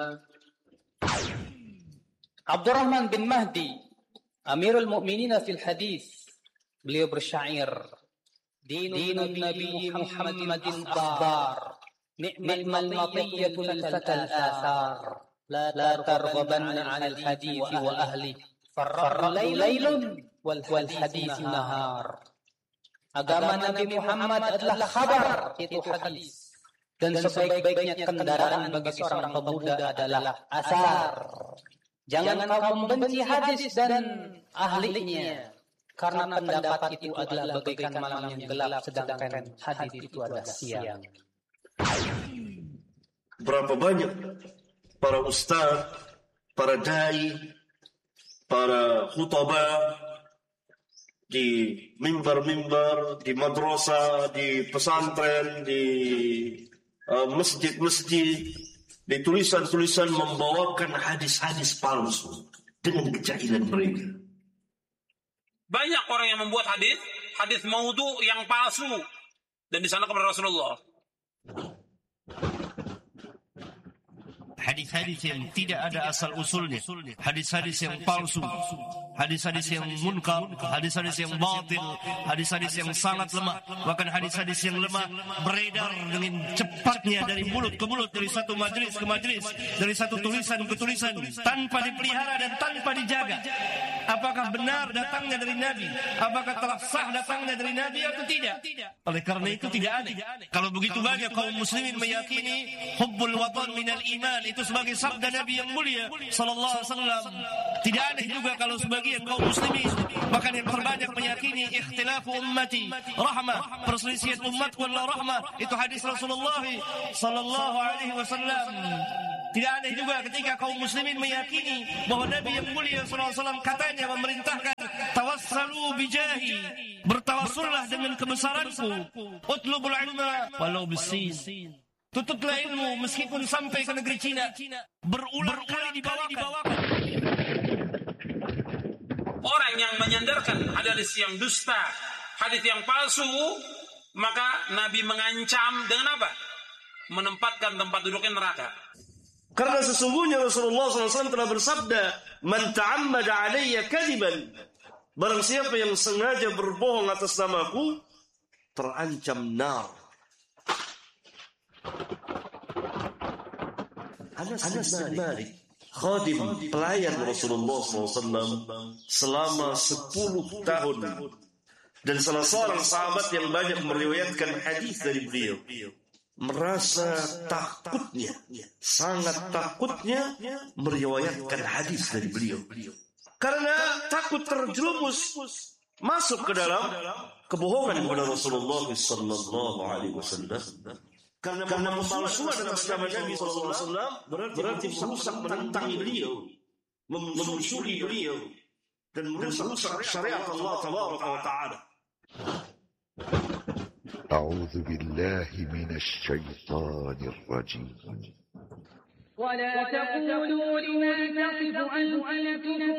Abdurrahman bin Mahdi, Amirul Mukminin fil Hadis, beliau bersyair, Dinun Nabi Muhammadin akhbar, ni'mal matiyatul fatal athar, la targhabanna 'anil hadits wa ahli, farra'u laylun wal hadits nahar. Agama Nabi Muhammad adalah kabar, itu hadis. Dan sebaik-baiknya kendaraan bagi seorang pemuda adalah asar. Jangan kau membenci hadis dan ahlinya, karena pendapat itu adalah bagaikan malam yang gelap, sedangkan hadis itu adalah siang. Berapa banyak para ustaz, para dai, para khutbah di mimbar-mimbar, di madrasah, di pesantren, di masjid-masjid, di tulisan-tulisan membawakan hadis-hadis palsu dengan kejahilan mereka. Banyak orang yang membuat hadis maudhu yang palsu dan disana kepada Rasulullah. Hadis-hadis yang tidak ada asal usulnya, hadis-hadis yang palsu, hadis-hadis yang munkar, hadis-hadis yang batil, hadis-hadis yang sangat lemah, bahkan hadis-hadis yang lemah beredar dengan cepatnya dari mulut ke mulut, dari satu majlis ke majlis, dari satu tulisan ke tulisan, tanpa dipelihara dan tanpa dijaga. Apakah benar datangnya dari Nabi? Apakah telah sah datangnya dari Nabi atau tidak? Oleh karena itu tidak aneh kalau begitu banyak kaum muslimin meyakini hubbul watan minal iman itu sebagai sabda Nabi yang mulia sallallahu alaihi wasallam. Tidak aneh juga kalau sebagian kaum muslimin, bahkan yang terbanyak meyakini ikhtilafu ummati rahmah, perselisihan umatku adalah rahmah, itu hadis Rasulullah sallallahu alaihi wasallam. Tidak aneh juga ketika kaum muslimin meyakini bahwa Nabi yang mulia sallallahu alaihi wasallam katanya memerintahkan tawassalu bijahi, bertawassullah dengan kebesaranku, utlubul ilma walau bisin, tutuplah ilmu meskipun sampai ke negeri Cina. Berulang kali dibawakan. Orang yang menyandarkan hadis yang dusta, hadis yang palsu, maka Nabi mengancam dengan apa? Menempatkan tempat duduknya neraka. Karena sesungguhnya Rasulullah SAW telah bersabda, "Man ta'ammada alayya kadiban." Barang siapa yang sengaja berbohong atas namaku, terancam nar. Anas bin Malik, khadim pelayan Rasulullah SAW selama 10 tahun, dan salah seorang sahabat yang banyak meriwayatkan hadis dari beliau, merasa takutnya, sangat takutnya meriwayatkan hadis dari beliau, karena takut terjerumus masuk ke dalam kebohongan kepada Rasulullah sallallahu alaihi wasallam. Karena pemalsuan atas nama Nabi sallallahu alaihi wasallam berarti merusak, menentang beliau, memusuhi beliau, dan merusak syariat Allah tabaraka wa taala. أعوذ بالله من الشيطان الرجيم. ولا تقولوا لمن تصف ألسنتكم